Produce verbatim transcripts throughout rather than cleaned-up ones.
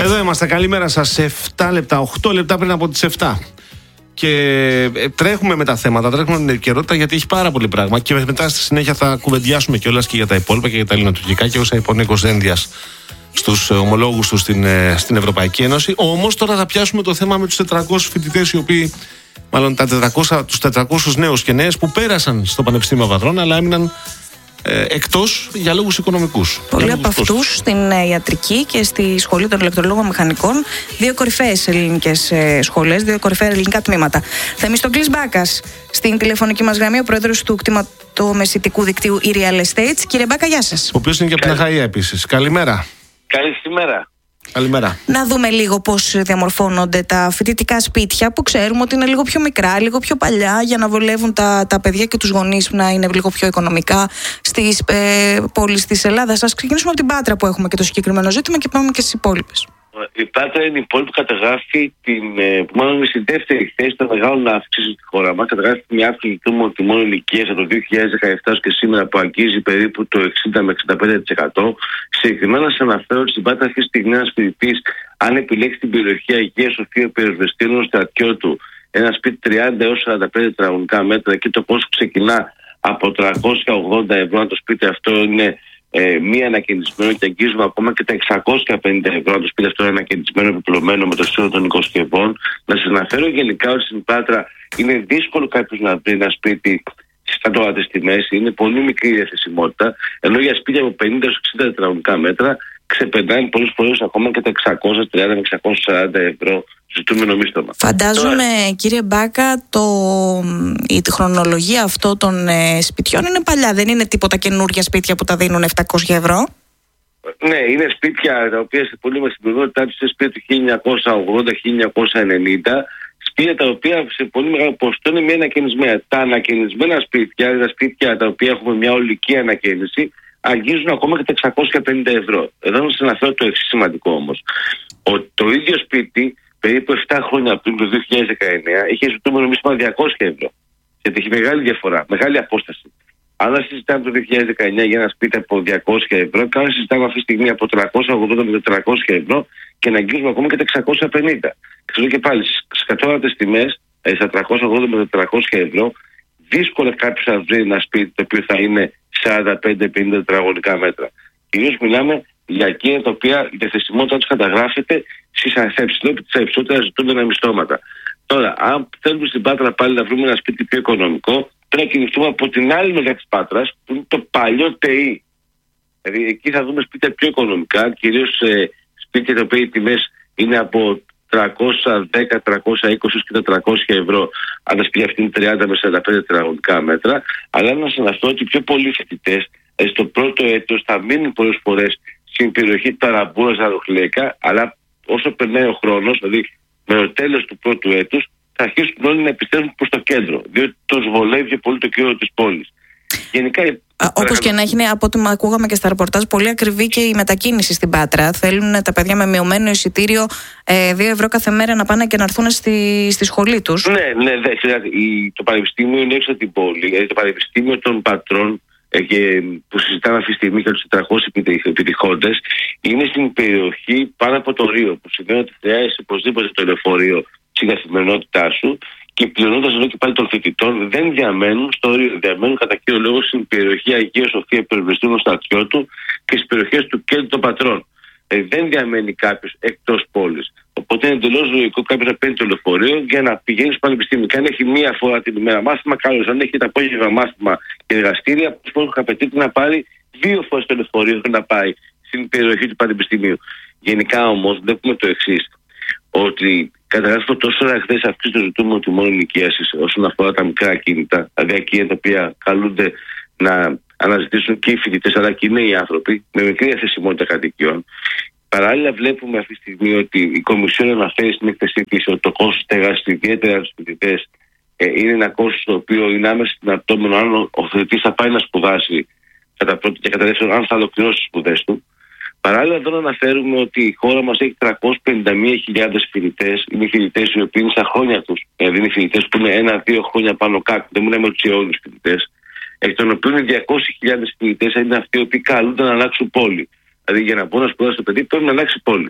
Εδώ είμαστε, καλημέρα σας. εφτά λεπτά, οκτώ λεπτά πριν από τις εφτά. Και τρέχουμε με τα θέματα, τρέχουμε με την επικαιρότητα, γιατί έχει πάρα πολύ πράγμα. Και μετά στη συνέχεια θα κουβεντιάσουμε κιόλας και για τα υπόλοιπα και για τα ελληνοτουρκικά και όσα είπε ο Νίκος Δένδιας στους ομολόγους του στην, στην Ευρωπαϊκή Ένωση. Όμως τώρα θα πιάσουμε το θέμα με τους τετρακόσιους φοιτητές, οι οποίοι, μάλλον τα τετρακόσια, τους τετρακόσιους νέους και νέες που πέρασαν στο Πανεπιστήμιο Βαδρών, αλλά έμειναν Ε, εκτός για λόγους οικονομικούς. Πολλοί από αυτούς στην ε, ιατρική και στη σχολή των ηλεκτρολόγων μηχανικών, δύο κορυφαίες ελληνικές ε, σχολές, δύο κορυφαία ελληνικά τμήματα. Θεμιστοκλής Μπάκας στην τηλεφωνική μας γραμμή, ο πρόεδρος του κτηματομεσητικού δικτύου e-Real Estates. Κύριε Μπάκα, γεια σας. Ο οποίος είναι και από την Αχαΐα επίσης. Καλημέρα. Καλησπέρα. Καλημέρα. Να δούμε λίγο πώς διαμορφώνονται τα φοιτητικά σπίτια, που ξέρουμε ότι είναι λίγο πιο μικρά, λίγο πιο παλιά, για να βολεύουν τα, τα παιδιά και τους γονείς να είναι λίγο πιο οικονομικά στις ε, πόλεις της Ελλάδας. Ας ξεκινήσουμε από την Πάτρα, που έχουμε και το συγκεκριμένο ζήτημα, και πάμε και στις υπόλοιπες. Η Πάτρα είναι η πόλη που καταγράφει την, που μάλλον είναι στη δεύτερη θέση των μεγάλων αύξησεων στη χώρα μας. Καταγράφει μια αύξηση του τιμών ηλικίας από το δύο χιλιάδες δεκαεπτά και σήμερα, που αγγίζει περίπου το εξήντα με εξήντα πέντε τοις εκατό. Συγκεκριμένα, σας αναφέρω ότι στην Πάτρα αυτή τη στιγμή ένας φοιτητής, αν επιλέξει την περιοχή Αγία Σοφία Πυροσβεστήρων Στρατιώτου, ένα σπίτι τριάντα έως σαράντα πέντε τετραγωνικά μέτρα, εκεί το κόστος ξεκινά από τριακόσια ογδόντα ευρώ. Αν το σπίτι αυτό είναι Ε, μία ανακαινισμένο, και αγγίζουμε ακόμα και τα εξακόσια πενήντα ευρώ αν το σπίτι αυτό είναι ανακαινισμένο, επιπλωμένο με το σύνολο των οικοσκευών. Να σας αναφέρω γενικά ότι στην Πάτρα είναι δύσκολο κάποιος να βρει ένα σπίτι στις κατώτατες τιμές, είναι πολύ μικρή η διαθεσιμότητα, ενώ για σπίτια από πενήντα έως εξήντα τετραγωνικά μέτρα ξεπερνάει πολλές φορές ακόμα και τα εξακόσια τριάντα με εξακόσια σαράντα ευρώ ζητούμενο μίσθωμα. Φαντάζομαι, Τώρα... κύριε Μπάκα, το... η χρονολογία αυτών των ε, σπιτιών είναι παλιά. Δεν είναι τίποτα καινούργια σπίτια που τα δίνουν επτακόσια ευρώ. Ναι, είναι σπίτια τα οποία σε πολύ με συμπληρότητα του σπίτια του χίλια εννιακόσια ογδόντα με χίλια εννιακόσια ενενήντα. Σπίτια τα οποία σε πολύ μεγάλο ποσοστό είναι μια ανακαινισμένα. Τα ανακαινισμένα σπίτια, τα σπίτια τα οποία έχουμε μια ολική ανακαίνιση, αγγίζουν ακόμα και τα εξακόσια πενήντα ευρώ. Εδώ να σας αναφέρω το εξής σημαντικό όμως. Ο, το ίδιο σπίτι, περίπου επτά χρόνια πριν, το δύο χιλιάδες δεκαεννέα, είχε ζητούμενο μίσθωμα διακόσια ευρώ. Γιατί έχει μεγάλη διαφορά, μεγάλη απόσταση. Αν συζητάμε το δύο χιλιάδες δεκαεννέα για ένα σπίτι από διακόσια ευρώ, καν συζητάμε αυτή τη στιγμή από τριακόσια ογδόντα με τετρακόσια ευρώ και να αγγίζουμε ακόμα και τα εξακόσια πενήντα. Ξέρω και πάλι στις κατώτατες τιμές, στα τριακόσια ογδόντα με τετρακόσια ευρώ, δύσκολα κάποιος θα βρει ένα σπίτι το οποίο θα είναι σαράντα πέντε πενήντα τετραγωνικά μέτρα. Κυρίως μιλάμε για εκείνα τα οποία η διαθεσιμότητα τους καταγράφεται στα υψηλότερα ζητούμενα μισθώματα. Τώρα, αν θέλουμε στην Πάτρα πάλι να βρούμε ένα σπίτι πιο οικονομικό, πρέπει να κινηθούμε από την άλλη μεριά της Πάτρας, που είναι το παλιό ΤΕΙ. Δηλαδή, εκεί θα δούμε σπίτια πιο οικονομικά, κυρίως ε, σπίτια τα οποία οι τιμές είναι από τριακόσια δέκα, τριακόσια είκοσι και τετρακόσια ευρώ, αν τα σπίτια αυτή είναι τριάντα με σαράντα πέντε τετραγωνικά μέτρα. Αλλά να σας αναφέρω ότι πιο πολλοί φοιτητές ε, στο πρώτο έτος θα μείνουν πολλές φορές στην περιοχή Ταραμπούνα, Ζαροχλέκα, αλλά όσο περνάει ο χρόνος, δηλαδή με το τέλος του πρώτου έτους, θα αρχίσουν όλοι να επιστρέφουν προς το κέντρο, διότι τους βολεύει πολύ το κέντρο της πόλης. Γενικά, όπως και να έχει, από ό,τι ακούγαμε και στα ρεπορτάζ, πολύ ακριβή και η μετακίνηση στην Πάτρα. Θέλουν τα παιδιά με μειωμένο εισιτήριο ε, δύο ευρώ κάθε μέρα να πάνε και να έρθουν στη, στη σχολή τους. Ναι, ναι, δε, το Πανεπιστήμιο είναι έξω από την πόλη. Δηλαδή το Πανεπιστήμιο των Πατρών, ε, και, που συζητάμε αυτή τη στιγμή για τους τετρακόσιους επιτυχώντες, είναι στην περιοχή πάνω από το Ρίο, που σημαίνει ότι χρειάζεσαι οπωσδήποτε το λεωφορείο στην καθημερινότητά σου. Και πληρώνοντας εδώ και πάλι των φοιτητών, δεν διαμένουν στο Ρίο. Διαμένουν κατά κύριο λόγο στην περιοχή Αγία Σοφία Πυροσβεστήρων Στρατιώτου και στις περιοχές του κέντρου των Πατρών. Ε, δεν διαμένει κάποιος εκτός πόλης. Οπότε είναι εντελώς λογικό κάποιος να παίρνει το λεωφορείο για να πηγαίνει στο πανεπιστήμιο. Και αν έχει μία φορά την ημέρα μάθημα, καλώς. Αν έχει τα απόγευμα μάθημα και εργαστήρια, πώς απαιτείται να πάρει δύο φορές το λεωφορείο να πάει στην περιοχή του πανεπιστημίου. Γενικά όμως βλέπουμε το εξής. Ότι καταγράφω τόσο ραγδαίες αυξήσεις των ζητούμενων τιμών ενοικίασης όσον αφορά τα μικρά ακίνητα, δηλαδή ακίνητα τα οποία καλούνται να αναζητήσουν και οι φοιτητές αλλά και οι νέοι άνθρωποι με μικρή διαθεσιμότητα κατοικιών. Παράλληλα, βλέπουμε αυτή τη στιγμή ότι η Κομισιόν αναφέρει στην έκθεσή της ότι το κόστος στέγασης, ιδιαίτερα στους φοιτητές, ε, είναι ένα κόστος το οποίο είναι άμεσα συναρτώμενο αν ο φοιτητής θα πάει να σπουδάσει κατά πρώτη και κατά δεύτερον, αν θα ολοκληρώσει τις σπουδές του. Παράλληλα, εδώ να αναφέρουμε ότι η χώρα μας έχει τριακόσιες πενήντα μία χιλιάδες φοιτητές. Είναι φοιτητές οι οποίοι είναι στα χρόνια τους. Δηλαδή, είναι φοιτητές που είναι ένα-δύο χρόνια πάνω κάτω. Δεν μιλάμε για τους αιώνιους φοιτητές. Εκ των οποίων οι διακόσιες χιλιάδες φοιτητές είναι αυτοί οι οποίοι καλούνται να αλλάξουν πόλη. Δηλαδή, για να μπορούν να σπουδάσουν το παιδί, πρέπει να αλλάξει πόλη.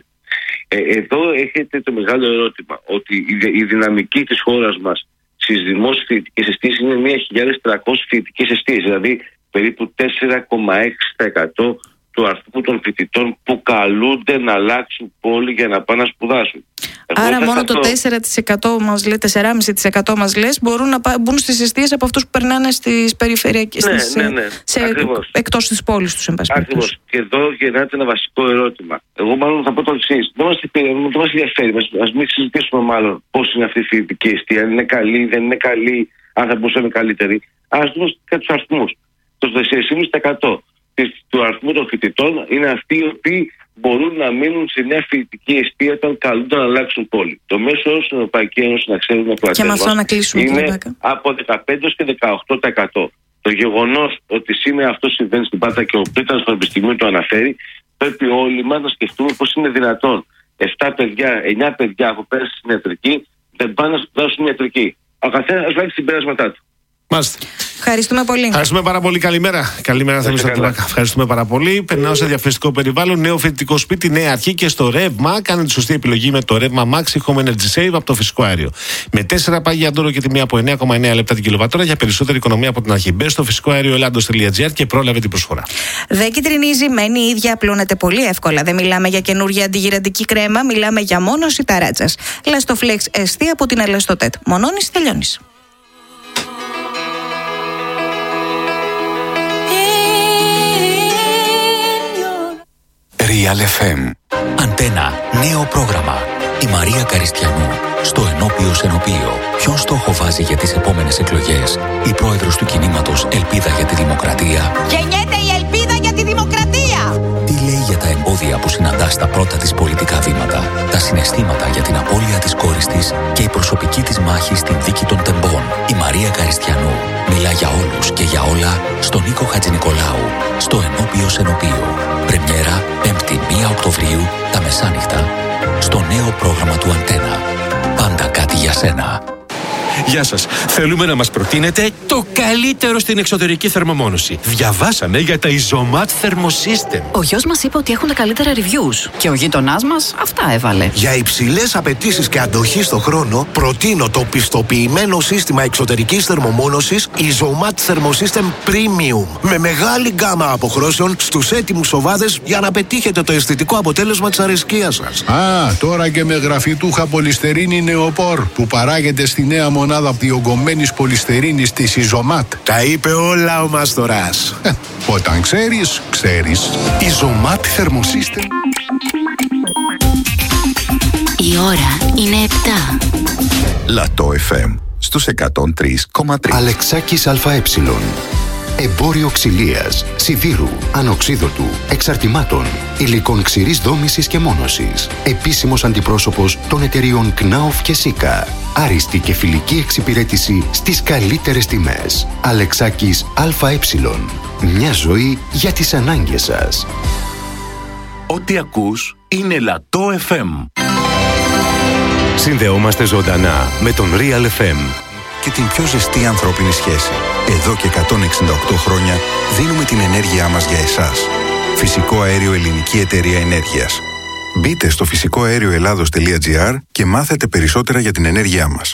Ε, εδώ έχετε το μεγάλο ερώτημα, ότι η, η δυναμική της χώρας μας στις δημόσιες φοιτητικές εστίες είναι μια χιλιάδες τριακόσιες φοιτητικές εστίες, δηλαδή περίπου τέσσερα κόμμα έξι τοις εκατό του αριθμού των φοιτητών που καλούνται να αλλάξουν πόλη για να πάνε να σπουδάσουν. Άρα μόνο το τέσσερα τοις εκατό μας λέει, τέσσερα κόμμα πέντε τοις εκατό μας λες, μπορούν να μπουν στις εστίες από αυτούς που περνάνε στις περιφερειακές, ναι, στις, ναι, ναι. σε, εκτός της πόλης τους, εν πάση περιπτώσει. Ακριβώς. Και εδώ γεννάται ένα βασικό ερώτημα. Εγώ μάλλον θα πω το εξής. Δεν μας ενδιαφέρει. Ας μην συζητήσουμε μάλλον πώς είναι αυτή η φοιτητική εστία, αν είναι καλή, δεν είναι καλή, αν θα μπορούσε να είναι καλύτερη. Ας δούμε και τους αριθμούς. Το τέσσερα κόμμα πέντε τοις εκατό του αριθμού των φοιτητών είναι αυτοί οι οποίοι μπορούν να μείνουν σε μια φοιτητική εστία όταν καλούνται να αλλάξουν πόλη. Το μέσο όρο στην Ευρωπαϊκή Ένωση, να ξέρουμε, και με αυτό να κλείσουμε, είναι από δεκαπέντε και δεκαοκτώ τοις εκατό. Το γεγονός ότι σήμερα αυτό συμβαίνει στην Πάτρα και ο πρίτανος του Πανεπιστημίου το αναφέρει, πρέπει όλοι μας να σκεφτούμε πώς είναι δυνατόν επτά παιδιά, εννιά παιδιά που πέρασαν στην ιατρική δεν πάνε να σπουδάσουν ιατρική. Ο καθένας βγάλει συμπεράσματά του. Μάλιστα. Ευχαριστούμε πολύ. Ευχαριστούμε πάρα πολύ. Καλημέρα. Καλημέρα, Θέμη Στρατουλάκα. Ευχαριστούμε πάρα πολύ. Περνάω σε διαφημιστικό περιβάλλον. Νέο φοιτητικό σπίτι, νέα αρχή και στο ρεύμα. Κάνε τη σωστή επιλογή με το ρεύμα Maxi Home Energy Save από το φυσικό αέριο. Με τέσσερα πάγια ντόρο και τιμή από εννέα κόμμα εννέα λεπτά την κιλοβατόρα για περισσότερη οικονομία από την αρχή. Μπες στο φυσικό αέριο Ελλάδος τελεία τζι άρ και πρόλαβε την προσφορά. Δεν κυτρινίζει, μένει η ίδια, απλώνεται πολύ εύκολα. Δεν μιλάμε για καινούργια αντιγυραντική κρέμα, μιλάμε για μόνωση ταράτσας. Lastoflex εστί από την Ελαστοτέτ. Μονώνεις, τελειώνεις. Real εφ εμ. Αντένα. Νέο πρόγραμμα. Η Μαρία Καριστιανού. Στο ενώπιο Σενοπείο. Ποιον στόχο βάζει για τις επόμενες εκλογές? Η πρόεδρος του κινήματος Ελπίδα για τη Δημοκρατία. Γεννιέται η ελπίδα για τη δημοκρατία! Τι λέει για τα εμπόδια που συναντά στα πρώτα της πολιτικά βήματα, τα συναισθήματα για την απώλεια της κόρης της και η προσωπική της μάχη στην δίκη των τεμπών. Η Μαρία Καριστιανού μιλά για όλους και για όλα στον Νίκο Χατζηνικολάου. Στο ενώπιο Σενοπείο. Πρεμιέρα πέμπτη πρώτη Οκτωβρίου τα μεσάνυχτα στο νέο πρόγραμμα του Αντένα. Πάντα κάτι για σένα. Γεια σας. Θέλουμε να μας προτείνετε το καλύτερο στην εξωτερική θερμομόνωση. Διαβάσαμε για τα Isomat Thermosystem. Ο γιος μας είπε ότι έχουν τα καλύτερα reviews και ο γείτονάς μας αυτά έβαλε. Για υψηλές απαιτήσεις και αντοχή στο χρόνο, προτείνω το πιστοποιημένο σύστημα εξωτερικής θερμομόνωσης Isomat Thermosystem Premium. Με μεγάλη γκάμα αποχρώσεων στους έτοιμους σοβάδες για να πετύχετε το αισθητικό αποτέλεσμα της αρεσκίας σας. Α, τώρα και με γραφιτούχα πολυστερίνη νεοπόρ που παράγεται στη νέα μονάδα διογκωμένης πολυστερίνης της Isomat. Τα είπε όλα ο Μαστοράς. Ε, όταν ξέρεις, ξέρεις. Isomat Thermosystem. Η ώρα είναι επτά. Λατό εφ εμ στους εκατόν τρία κόμμα τρία. Αλεξάκης ΑΕ. Εμπόριο ξυλίας, σιδήρου, ανοξίδωτου, εξαρτημάτων, υλικών ξηρής δόμησης και μόνωσης. Επίσημος αντιπρόσωπος των εταιριών Knauf και Sika. Άριστη και φιλική εξυπηρέτηση στις καλύτερες τιμές. Αλεξάκης ΑΕ. Μια ζωή για τις ανάγκες σας. Ό,τι ακούς είναι Λατό εφ εμ. Συνδεόμαστε ζωντανά με τον Real εφ εμ και την πιο ζεστή ανθρώπινη σχέση. Εδώ και εκατόν εξήντα οκτώ χρόνια δίνουμε την ενέργειά μας για εσάς. Φυσικό αέριο Ελληνική Εταιρεία Ενέργειας. Μπείτε στο φυσικό αέριο Ελλάδος τελεία τζι άρ και μάθετε περισσότερα για την ενέργειά μας.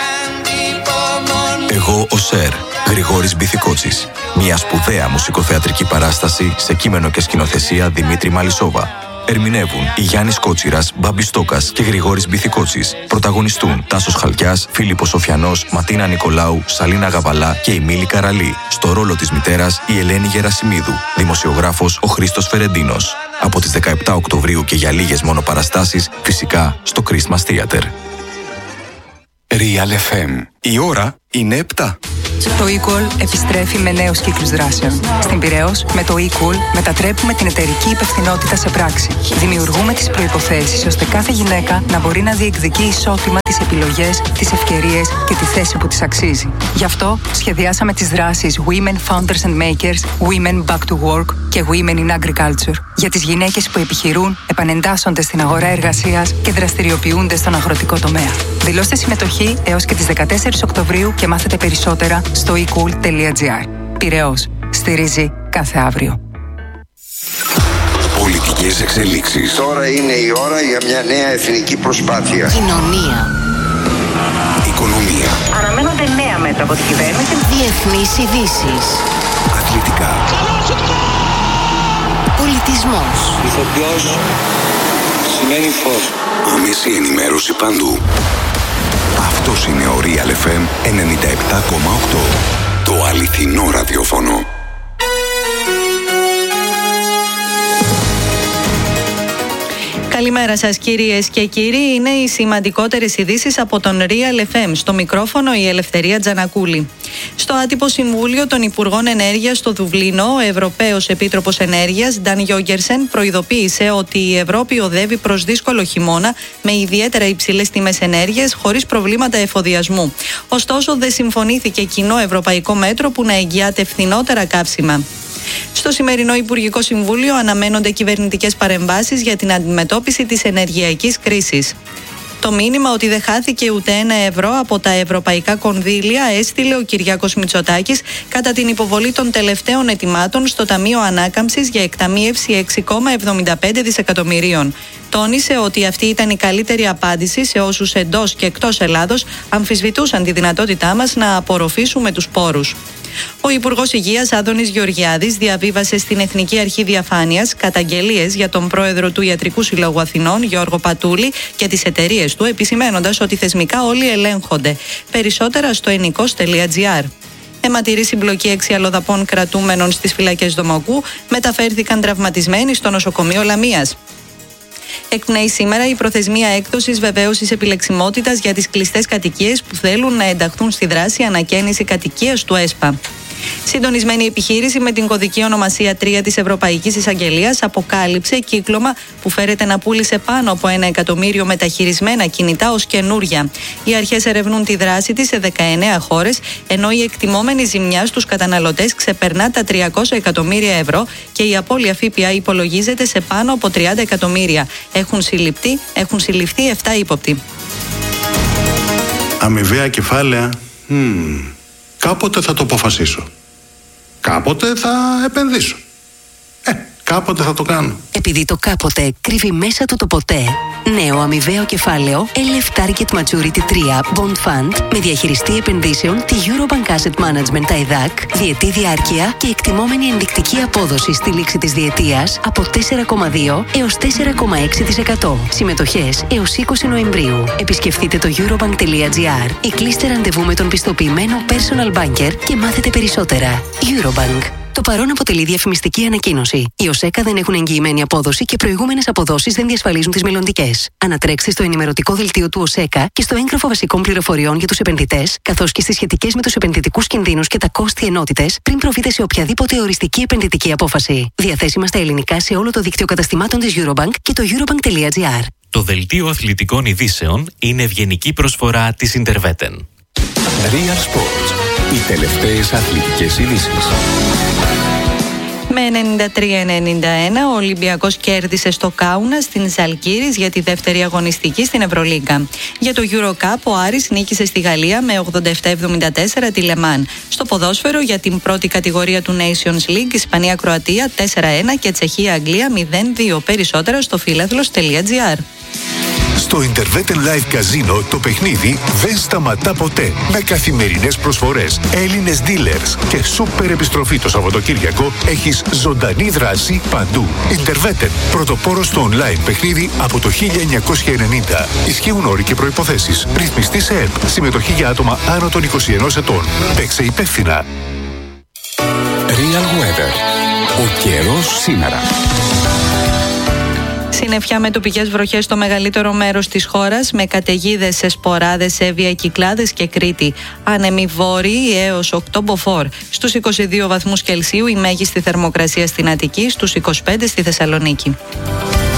Εγώ ο Σερ, Γρηγόρης Μπιθικότσης. Μια σπουδαία μουσικοθεατρική παράσταση σε κείμενο και σκηνοθεσία Δημήτρη Μαλισσόβα. Ερμηνεύουν οι Γιάννης Κότσιρας, Μπάμπης Στόκας και Γρηγόρης Μπιθικότσης. Πρωταγωνιστούν Τάσος Χαλκιάς, Φίλιππος Σοφιανός, Ματίνα Νικολάου, Σαλίνα Γαβαλά και η Μίλη Καραλή. Στο ρόλο της μητέρας η Ελένη Γερασιμίδου. Δημοσιογράφος ο Χρήστος Φερεντίνος. Από τις δεκαεπτά Οκτωβρίου και για λίγες μόνο παραστάσεις, φυσικά στο Christmas Theater. Real εφ εμ. Η ώρα είναι επτά. Το eCall επιστρέφει με νέους κύκλους δράσεων. Στην Πειραιώς, με το eCall μετατρέπουμε την εταιρική υπευθυνότητα σε πράξη. Δημιουργούμε τις προϋποθέσεις ώστε κάθε γυναίκα να μπορεί να διεκδικεί ισότιμα τις επιλογές, τις ευκαιρίες και τη θέση που της αξίζει. Γι' αυτό σχεδιάσαμε τις δράσεις Women Founders and Makers, Women Back to Work και Women in Agriculture για τις γυναίκες που επιχειρούν, επανεντάσσονται στην αγορά εργασίας και δραστηριοποιούνται στον αγροτικό τομέα. Δηλώστε συμμετοχή έως και τις δεκατέσσερις Οκτωβρίου και μάθετε περισσότερα στο e cool τελεία gr. Πειραιώς. Στηρίζει κάθε αύριο. Πολιτικές καινούργιες εξελίξεις. Τώρα είναι η ώρα για μια νέα εθνική προσπάθεια. Κοινωνία. Οικονομία. Αναμένονται νέα μέτρα από την κυβέρνηση. Διεθνείς ειδήσεις. Αθλητικά. Πολιτισμός. Ηθοποιός σημαίνει φως. Άμεση ενημέρωση παντού. Αυτός είναι ο Real εφ εμ ενενήντα επτά κόμμα οκτώ. Το αληθινό ραδιόφωνο. Καλημέρα σας κυρίες και κύριοι, είναι οι σημαντικότερες ειδήσεις από τον Real εφ εμ. Στο μικρόφωνο η Ελευθερία Τζανακούλη. Στο άτυπο συμβούλιο των Υπουργών Ενέργειας στο Δουβλίνο, ο Ευρωπαίος Επίτροπος Ενέργειας Νταν Γιόγκερσεν προειδοποίησε ότι η Ευρώπη οδεύει προς δύσκολο χειμώνα με ιδιαίτερα υψηλές τιμές ενέργειας χωρίς προβλήματα εφοδιασμού. Ωστόσο, δεν συμφωνήθηκε κοινό ευρωπαϊκό μέτρο που να εγγυάται φθηνότερα καύσιμα. Στο σημερινό Υπουργικό Συμβούλιο αναμένονται κυβερνητικές παρεμβάσεις για την αντιμετώπιση της ενεργειακής κρίσης. Το μήνυμα ότι δεν χάθηκε ούτε ένα ευρώ από τα ευρωπαϊκά κονδύλια έστειλε ο Κυριάκος Μητσοτάκης κατά την υποβολή των τελευταίων ετοιμάτων στο Ταμείο Ανάκαμψης για εκταμείευση έξι κόμμα εβδομήντα πέντε δισεκατομμυρίων. Τόνισε ότι αυτή ήταν η καλύτερη απάντηση σε όσους εντός και εκτός Ελλάδος αμφισβητούσαν τη δυνατότητά μας να απορροφήσουμε τους πόρους. Ο Υπουργός Υγείας Άδωνης Γεωργιάδης διαβίβασε στην Εθνική Αρχή Διαφάνειας καταγγελίες για τον πρόεδρο του Ιατρικού Συλλόγου Αθηνών, Γιώργο Πατούλη, και τις εταιρείες του, επισημένοντας ότι θεσμικά όλοι ελέγχονται. Περισσότερα στο ενικός τελεία τζι άρ. Αιματηρή συμπλοκή έξι αλλοδαπών κρατούμενων στις φυλακές Δομοκού μεταφέρθηκαν τραυματισμένοι στο νοσοκομείο Λαμίας. Εκπνέει σήμερα η προθεσμία έκδοσης βεβαίωσης επιλεξιμότητας για τις κλειστές κατοικίες που θέλουν να ενταχθούν στη δράση ανακαίνιση κατοικίας του ΕΣΠΑ. Συντονισμένη επιχείρηση με την κωδική ονομασία τρία της Ευρωπαϊκής Εισαγγελίας αποκάλυψε κύκλωμα που φέρεται να πούλησε πάνω από ένα εκατομμύριο μεταχειρισμένα κινητά ως καινούρια. Οι αρχές ερευνούν τη δράση της σε δεκαεννέα χώρες, ενώ η εκτιμόμενη ζημιά στους καταναλωτές ξεπερνά τα τριακόσια εκατομμύρια ευρώ και η απώλεια ΦΠΑ υπολογίζεται σε πάνω από τριάντα εκατομμύρια. Έχουν συλληφθεί, έχουν συλληφθεί επτά ύποπτοι. Αμοιβαία κεφάλαια. Hmm. Κάποτε θα το αποφασίσω. Κάποτε θα επενδύσω. Ε, κάποτε θα το κάνω. Επειδή το κάποτε κρύβει μέσα του το ποτέ. Νέο αμοιβαίο κεφάλαιο ελ εφ Target Maturity τρία Bond Fund με διαχειριστή επενδύσεων τη Eurobank Asset Management τα ΕΔΑΚ, διετή διάρκεια και εκτιμόμενη ενδεικτική απόδοση στη λήξη της διετίας από τέσσερα κόμμα δύο έως τέσσερα κόμμα έξι τοις εκατό. Συμμετοχές έως είκοσι Νοεμβρίου. Επισκεφτείτε το eurobank τελεία τζι άρ ή κλείστε ραντεβού με τον πιστοποιημένο personal banker και μάθετε περισσότερα. Eurobank. Το παρόν αποτελεί διαφημιστική ανακοίνωση. Οι ΟΣΕΚΑ δεν έχουν εγγυημένη απόδοση και προηγούμενες αποδόσεις δεν διασφαλίζουν τις μελλοντικές. Ανατρέξτε στο ενημερωτικό δελτίο του ΟΣΕΚΑ και στο έγγραφο βασικών πληροφοριών για τους επενδυτές, καθώς και στις σχετικές με τους επενδυτικούς κινδύνους και τα κόστη ενότητες, πριν προβείτε σε οποιαδήποτε οριστική επενδυτική απόφαση. Διαθέσιμα στα ελληνικά σε όλο το δίκτυο καταστημάτων της Eurobank και το eurobank τελεία τζι άρ. Το δελτίο αθλητικών ειδήσεων είναι ευγενική προσφορά της Interveten. Real Sports. Οι τελευταίες αθλητικές ειδήσεις. Με ενενήντα τρία ενενήντα ένα ο Ολυμπιακός κέρδισε στο Κάουνα στην Ζαλγκίρις για τη δεύτερη αγωνιστική στην Ευρωλίγκα. Για το EuroCup ο Άρης νίκησε στη Γαλλία με ογδόντα επτά εβδομήντα τέσσερα τη Λεμάν. Στο ποδόσφαιρο για την πρώτη κατηγορία του Nations League Ισπανία-Κροατία τέσσερα ένα και Τσεχία-Αγγλία μηδέν δύο. Περισσότερα στο φίλαθλος τελεία τζι άρ. Στο Interveten Live Casino το παιχνίδι δεν σταματά ποτέ. Με καθημερινές προσφορές, Έλληνες dealers και σούπερ επιστροφή το Σαββατοκύριακο έχεις ζωντανή δράση παντού. Interveten, πρωτοπόρος στο online παιχνίδι από το χίλια εννιακόσια ενενήντα. Ισχύουν όροι και προϋποθέσεις. Ρυθμιστή σε ΕΠ. Συμμετοχή για άτομα άνω των είκοσι ενός ετών. Παίξε υπεύθυνα. Real Weather. Ο καιρός σήμερα. Συννεφιά με τοπικές βροχές στο μεγαλύτερο μέρος της χώρας, με καταιγίδες σε Σποράδες, Εύβοια, Κυκλάδες και Κρήτη. Άνεμοι βόρειοι έως οκτώ μποφόρ. Στους είκοσι δύο βαθμούς Κελσίου η μέγιστη θερμοκρασία στην Αττική, στους είκοσι πέντε στη Θεσσαλονίκη.